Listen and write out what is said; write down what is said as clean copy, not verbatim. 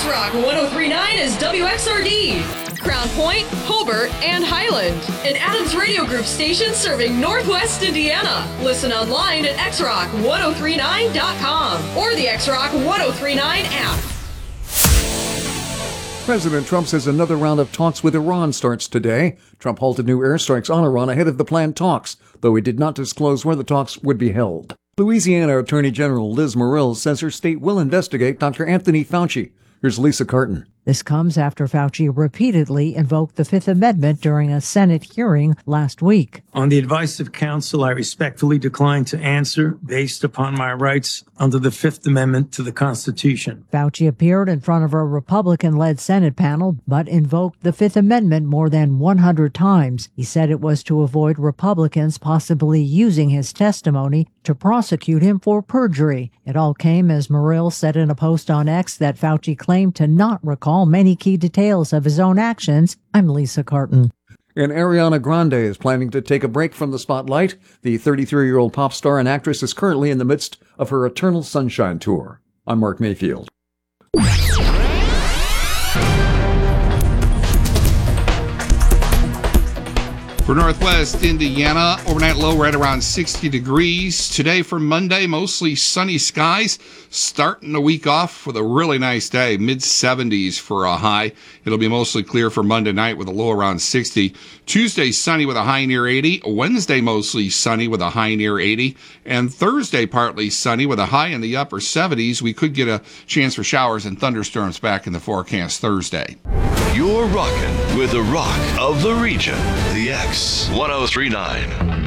X-Rock 103.9 is WXRD, Crown Point, Hobart, and Highland. An Adams Radio Group station serving Northwest Indiana. Listen online at xrock1039.com or the X-Rock 1039 app. President Trump says another round of talks with Iran starts today. Trump halted new airstrikes on Iran ahead of the planned talks, though he did not disclose where the talks would be held. Louisiana Attorney General Liz Muriel says her state will investigate Dr. Anthony Fauci. Here's Lisa Carton. This comes after Fauci repeatedly invoked the Fifth Amendment during a Senate hearing last week. On the advice of counsel, I respectfully decline to answer based upon my rights under the Fifth Amendment to the Constitution. Fauci appeared in front of a Republican-led Senate panel, but invoked the Fifth Amendment more than 100 times. He said it was to avoid Republicans possibly using his testimony to prosecute him for perjury. It all came as Muriel said in a post on X that Fauci claimed to not recall many key details of his own actions. I'm Lisa Carton. And Ariana Grande is planning to take a break from the spotlight. The 33-year-old pop star and actress is currently in the midst of her Eternal Sunshine tour. I'm Mark Mayfield. For Northwest Indiana, overnight low right around 60 degrees. Today for Monday, mostly sunny skies. Starting the week off with a really nice day, mid-70s for a high. It'll be mostly clear for Monday night with a low around 60. Tuesday, sunny with a high near 80. Wednesday, mostly sunny with a high near 80. And Thursday, partly sunny with a high in the upper 70s. We could get a chance for showers and thunderstorms back in the forecast Thursday. You're rocking with the rock of the region, the X 1039.